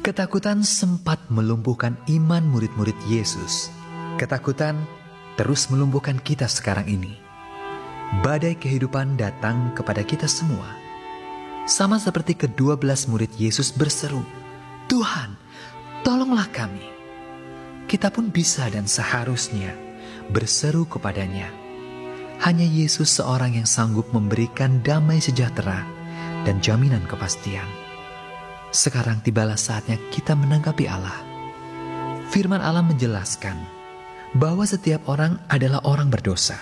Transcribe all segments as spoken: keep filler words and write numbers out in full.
Ketakutan sempat melumpuhkan iman murid-murid Yesus. Ketakutan terus melumpuhkan kita sekarang ini. Badai kehidupan datang kepada kita semua. Sama seperti kedua belas murid Yesus berseru, "Tuhan, tolonglah kami." Kita pun bisa dan seharusnya berseru kepadanya. Hanya Yesus seorang yang sanggup memberikan damai sejahtera dan jaminan kepastian. Sekarang tibalah saatnya kita menanggapi Allah. Firman Allah menjelaskan bahwa setiap orang adalah orang berdosa.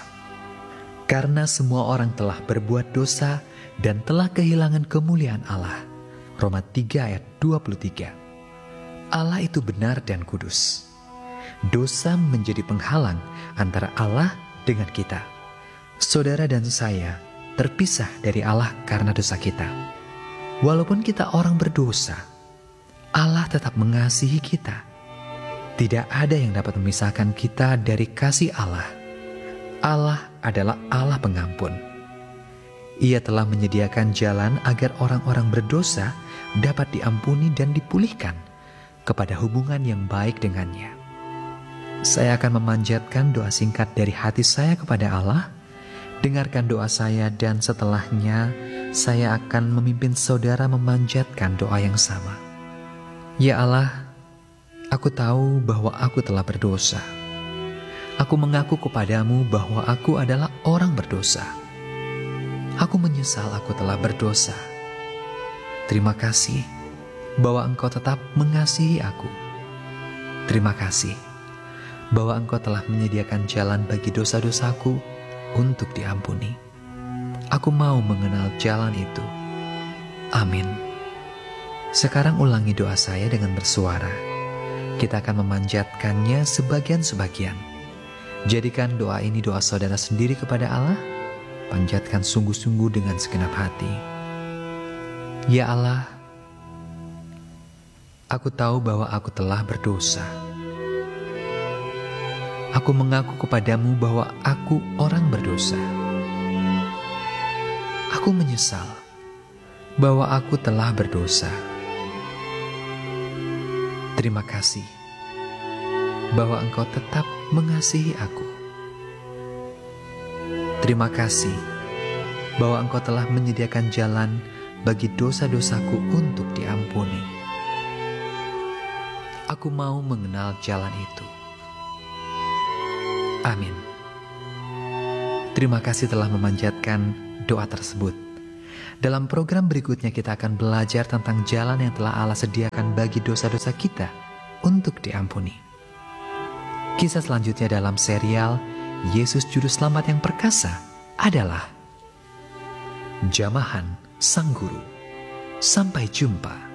Karena semua orang telah berbuat dosa dan telah kehilangan kemuliaan Allah. Roma tiga ayat dua puluh tiga. Allah itu benar dan kudus. Dosa menjadi penghalang antara Allah dengan kita. Saudara dan saya terpisah dari Allah karena dosa kita. Walaupun kita orang berdosa, Allah tetap mengasihi kita. Tidak ada yang dapat memisahkan kita dari kasih Allah. Allah adalah Allah pengampun. Ia telah menyediakan jalan agar orang-orang berdosa dapat diampuni dan dipulihkan kepada hubungan yang baik dengannya. Saya akan memanjatkan doa singkat dari hati saya kepada Allah. Dengarkan doa saya dan setelahnya saya akan memimpin saudara memanjatkan doa yang sama. Ya Allah, aku tahu bahwa aku telah berdosa. Aku mengaku kepadamu bahwa aku adalah orang berdosa. Aku menyesal aku telah berdosa. Terima kasih bahwa Engkau tetap mengasihi aku. Terima kasih bahwa Engkau telah menyediakan jalan bagi dosa-dosaku untuk diampuni. Aku mau mengenal jalan itu. Amin. Sekarang ulangi doa saya dengan bersuara. Kita akan memanjatkannya sebagian-sebagian. Jadikan doa ini doa saudara sendiri kepada Allah. Panjatkan sungguh-sungguh dengan segenap hati. Ya Allah, aku tahu bahwa aku telah berdosa. Aku mengaku kepadamu bahwa aku orang berdosa. Aku menyesal bahwa aku telah berdosa. Terima kasih bahwa Engkau tetap mengasihi aku. Terima kasih bahwa Engkau telah menyediakan jalan bagi dosa-dosaku untuk diampuni. Aku mau mengenal jalan itu. Amin. Terima kasih telah memanjatkan doa tersebut. Dalam program berikutnya kita akan belajar tentang jalan yang telah Allah sediakan bagi dosa-dosa kita untuk diampuni. Kisah selanjutnya dalam serial Yesus Juru Selamat yang Perkasa adalah Jamahan Sang Guru. Sampai jumpa.